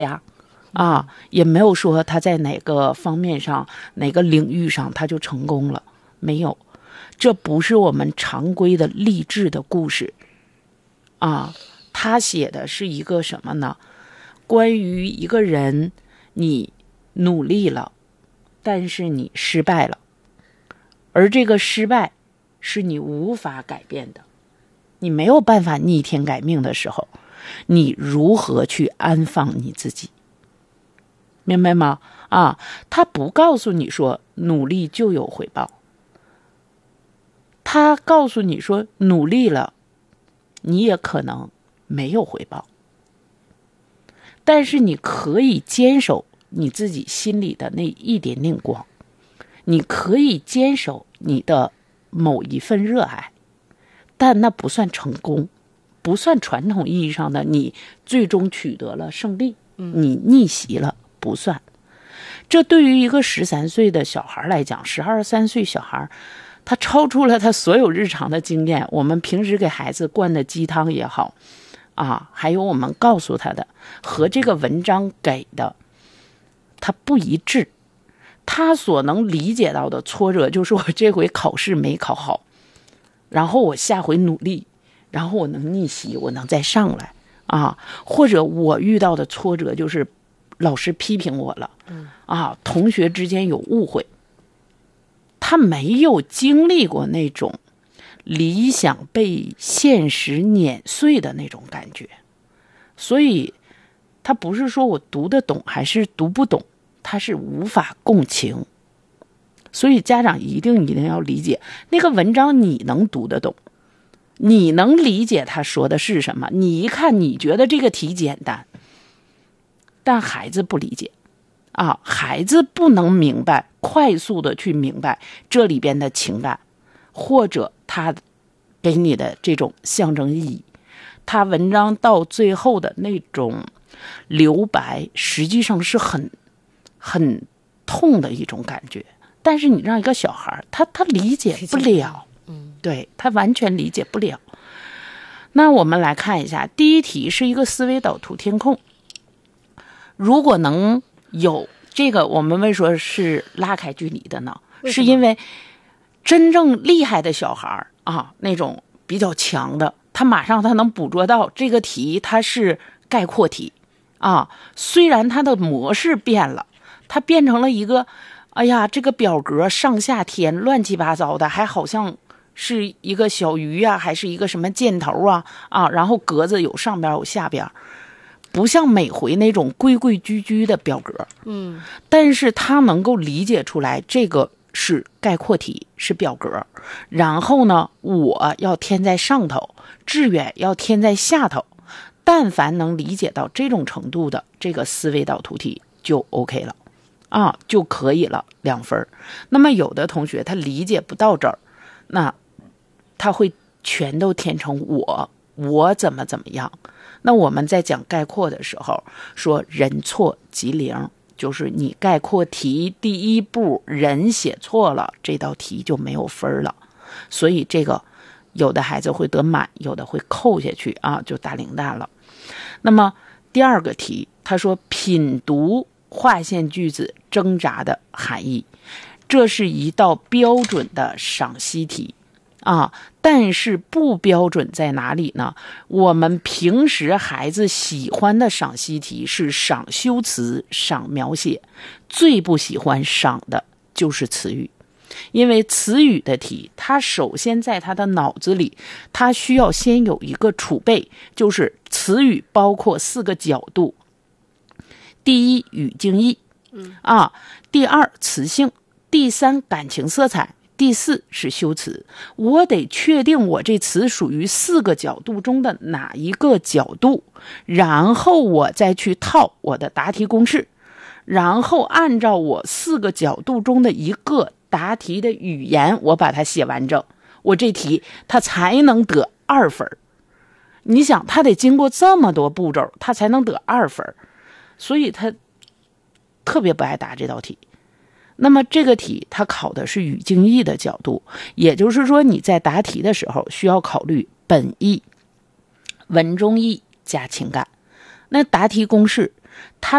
呀，也没有说他在哪个方面上、哪个领域上他就成功了，没有。这不是我们常规的励志的故事他写的是一个什么呢？关于一个人，你努力了，但是你失败了，而这个失败是你无法改变的，你没有办法逆天改命的时候，你如何去安放你自己？明白吗？他不告诉你说努力就有回报，他告诉你说努力了，你也可能没有回报，但是你可以坚守你自己心里的那一点点光，你可以坚守你的某一份热爱，但那不算成功，不算传统意义上的你最终取得了胜利，你逆袭了，不算。这对于一个13岁的小孩来讲，12、13岁小孩，他超出了他所有日常的经验，我们平时给孩子灌的鸡汤也好还有我们告诉他的和这个文章给的他不一致。他所能理解到的挫折就是我这回考试没考好，然后我下回努力，然后我能逆袭，我能再上来或者我遇到的挫折就是老师批评我了同学之间有误会。他没有经历过那种理想被现实碾碎的那种感觉，所以他不是说我读得懂还是读不懂，他是无法共情。所以家长一定要理解，那个文章你能读得懂，你能理解他说的是什么，你一看你觉得这个题简单，但孩子不理解孩子不能明白，快速的去明白这里边的情感，或者他给你的这种象征意义。他文章到最后的那种留白，实际上是很痛的一种感觉，但是你让一个小孩他理解不了，对，他完全理解不了。那我们来看一下，第一题是一个思维导图填空。如果能有这个，我们为什么是拉开距离的呢？是因为真正厉害的小孩那种比较强的，他马上他能捕捉到这个题它是概括题虽然它的模式变了，它变成了一个这个表格上下填乱七八糟的，还好像是一个小鱼还是一个什么箭头然后格子有上边有下边，不像每回那种规规矩矩的表格但是他能够理解出来这个是概括题，是表格，然后呢我要填在上头，志远要填在下头。但凡能理解到这种程度的这个思维导图题就 OK 了就可以了，2分。那么有的同学他理解不到这儿，那他会全都填成我怎么样。那我们在讲概括的时候说人错即0，就是你概括题第一步人写错了，这道题就没有分了。所以这个有的孩子会得满，有的会扣下去就打零蛋了。那么第二个题，他说品读划线句子挣扎的含义，这是一道标准的赏析题但是不标准在哪里呢？我们平时孩子喜欢的赏析题是赏修辞、赏描写，最不喜欢赏的就是词语。因为词语的题，他首先在他的脑子里，他需要先有一个储备，就是词语包括4个角度。第一，语境义第二，词性，第三，感情色彩，第4是修辞。我得确定我这词属于4个角度中的哪一个角度，然后我再去套我的答题公式，然后按照我4个角度中的一个答题的语言，我把它写完整，我这题它才能得2分。你想他得经过这么多步骤他才能得2分，所以他特别不爱答这道题。那么这个题它考的是语境义的角度，也就是说你在答题的时候需要考虑本义、文中义加情感。那答题公式他